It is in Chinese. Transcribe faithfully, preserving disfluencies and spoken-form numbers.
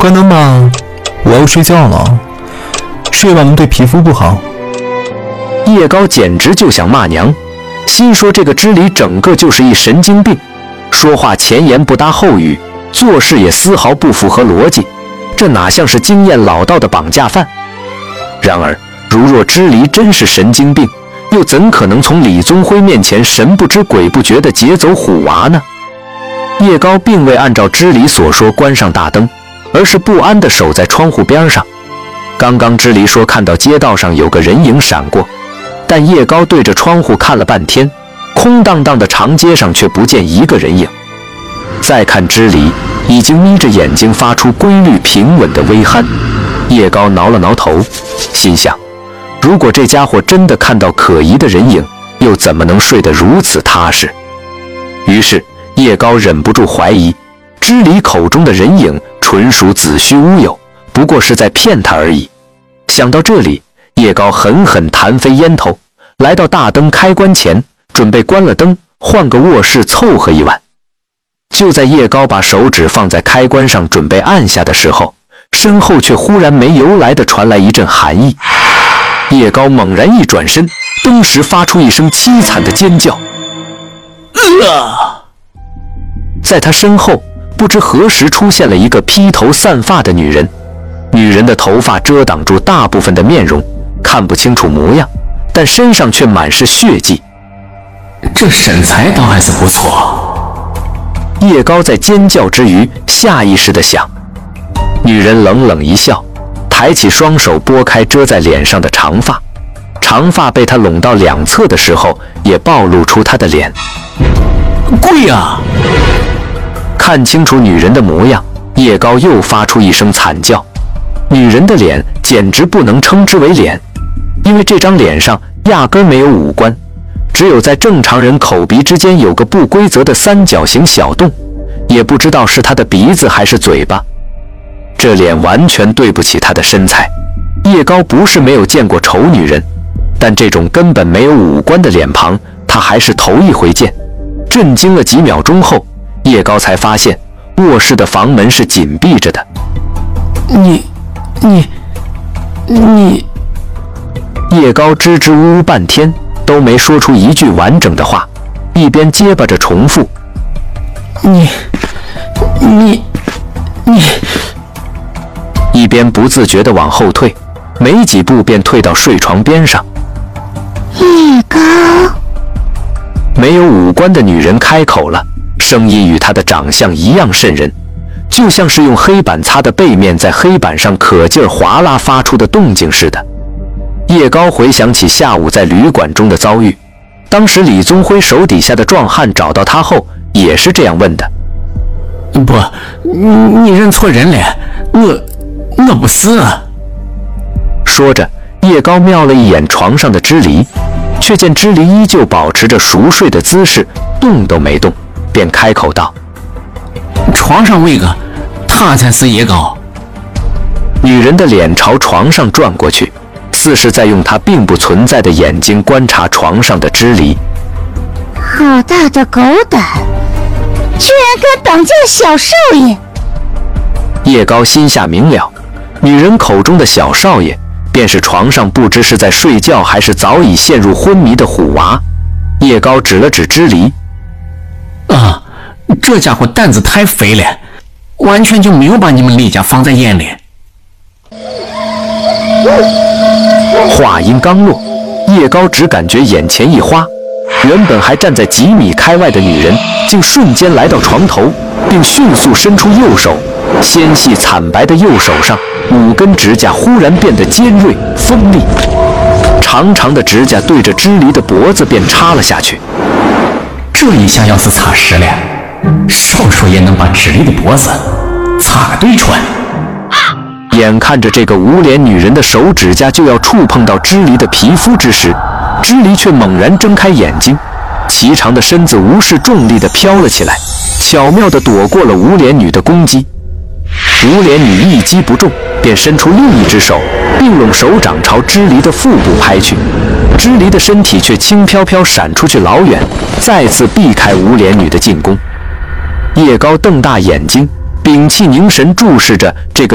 关灯吧，我要睡觉了，睡晚了对皮肤不好。 叶高简直就想骂娘，心说这个知离整个就是一神经病，说话前言不搭后语，做事也丝毫不符合逻辑，这哪像是经验老道的绑架犯？然而，如若知离真是神经病，又怎可能从李宗辉面前神不知鬼不觉地劫走虎娃呢？叶高并未按照知离所说关上大灯，而是不安地守在窗户边上。刚刚知离说看到街道上有个人影闪过，但叶高对着窗户看了半天，空荡荡的长街上却不见一个人影。再看知离，已经眯着眼睛发出规律平稳的微鼾。叶高挠了挠头，心想，如果这家伙真的看到可疑的人影，又怎么能睡得如此踏实？于是叶高忍不住怀疑，知离口中的人影纯属子虚乌有，不过是在骗他而已。想到这里，叶高狠狠弹飞烟头，来到大灯开关前，准备关了灯，换个卧室凑合一晚。就在叶高把手指放在开关上准备按下的时候，身后却忽然没由来地传来一阵寒意。叶高猛然一转身，登时发出一声凄惨的尖叫。 啊！ 在他身后，不知何时出现了一个披头散发的女人。女人的头发遮挡住大部分的面容，看不清楚模样，但身上却满是血迹。 这身材倒还是不错。 叶高在尖叫之余，下意识地想。女人冷冷一笑，抬起双手拨开遮在脸上的长发，长发被她拢到两侧的时候，也暴露出她的脸。 贵啊！ 看清楚女人的模样，叶高又发出一声惨叫。女人的脸简直不能称之为脸，因为这张脸上压根没有五官，只有在正常人口鼻之间有个不规则的三角形小洞，也不知道是她的鼻子还是嘴巴。这脸完全对不起她的身材。叶高不是没有见过丑女人，但这种根本没有五官的脸庞，他还是头一回见。震惊了几秒钟后，叶高才发现卧室的房门是紧闭着的。 你你你叶高支支吾吾半天都没说出一句完整的话，一边结巴着重复你你你一边不自觉地往后退，没几步便退到睡床边上。 叶高， 没有五官的女人开口了，声音与她的长相一样瘆人，就像是用黑板擦的背面在黑板上可劲儿划拉发出的动静似的。叶高回想起下午在旅馆中的遭遇，当时李宗辉手底下的壮汉找到他后也是这样问的。 不，你你认错人了，我我不是啊。 说着，叶高瞄了一眼床上的知离，却见知离依旧保持着熟睡的姿势，动都没动，便开口道： 床上位个，他才是叶高。 女人的脸朝床上转过去，似是在用她并不存在的眼睛观察床上的知离。 好大的狗胆，居然敢绑架小少爷！ 叶高心下明了，女人口中的小少爷便是床上不知是在睡觉还是早已陷入昏迷的虎娃。叶高指了指知离： 啊，这家伙胆子太肥了，完全就没有把你们李家放在眼里。 话音刚落，叶高只感觉眼前一花，原本还站在几米开外的女人竟瞬间来到床头，并迅速伸出右手，纤细惨白的右手上五根指甲忽然变得尖锐锋利，长长的指甲对着知离的脖子便插了下去。 这一下要是擦实了，少说也能把知离的脖子擦个对穿。 眼看着这个无脸女人的手指甲就要触碰到知离的皮肤之时，知离却猛然睁开眼睛，颀长的身子无视重力地飘了起来，巧妙地躲过了无脸女的攻击。无脸女一击不中，便伸出另一只手，并拢手掌朝知离的腹部拍去。知离的身体却轻飘飘闪出去老远，再次避开无脸女的进攻。叶高瞪大眼睛，屏气凝神注视着这个